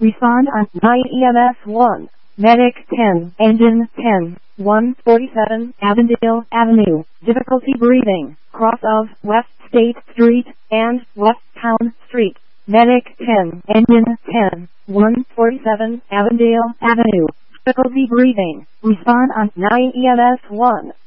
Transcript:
Respond on 9 EMS 1. Medic 10. Engine 10. 147 Avondale Avenue. Difficulty breathing. Cross of West State Street and West Town Street. Medic 10. Engine 10. 147 Avondale Avenue. Difficulty breathing. Respond on 9 EMS 1.